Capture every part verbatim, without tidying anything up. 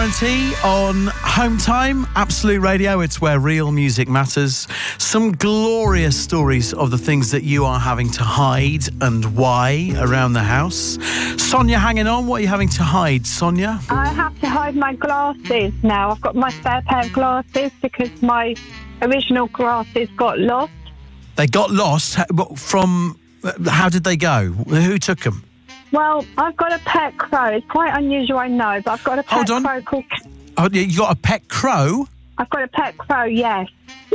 Guarantee on Home Time, Absolute Radio. It's where real music matters. Some glorious stories of the things that you are having to hide and why around the house. Sonia hanging on. What are you having to hide, Sonia? I have to hide my glasses now. I've got my spare pair of glasses because my original glasses got lost. They got lost? From... How did they go? Who took them? Well, I've got a pet crow. It's quite unusual, I know, but I've got a pet Hold on. crow called... Oh, you got a pet crow? I've got a pet crow, yes.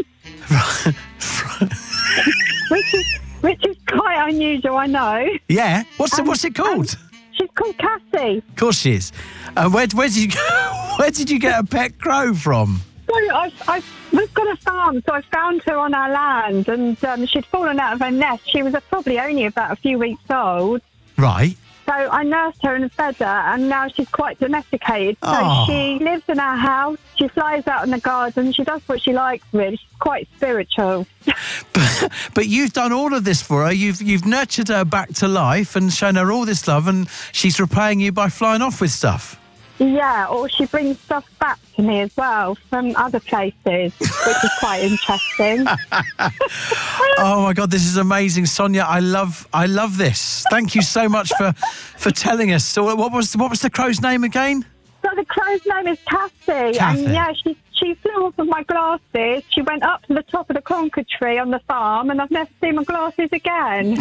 which is which is quite unusual, I know. Yeah. What's it, Um, what's it called? um, She's called Cassie. Of course she is. Uh, where, where did you where did you get a pet crow from? So I, I, we've got a farm, so I found her on our land, and um, she'd fallen out of her nest. She was uh, probably only about a few weeks old. Right. So I nursed her and fed her, and now she's quite domesticated. So Oh. she lives in our house, she flies out in the garden, she does what she likes, really. She's quite spiritual. But, but you've done all of this for her. You've you've nurtured her back to life and shown her all this love, and she's repaying you by flying off with stuff. Yeah, or she brings stuff back to me as well from other places, which is quite interesting. Oh my God, this is amazing, Sonia. I love I love this. Thank you so much for for telling us. So what was what was the crow's name again? So the crow's name is Cassie, Kathy. and yeah, she she flew off of my glasses. She went up to the top of the conker tree on the farm, and I've never seen my glasses again.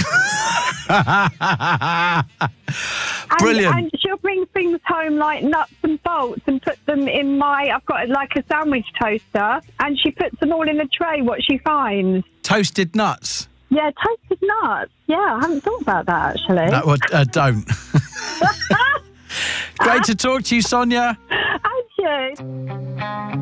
Brilliant. And, and she'll bring things home like nuts and bolts and put them in my. I've got like a sandwich toaster, and she puts them all in the tray. What she finds. Toasted nuts. Yeah, toasted nuts. Yeah, I haven't thought about that actually. No, well, uh, don't. Great to talk to you, Sonia. And you.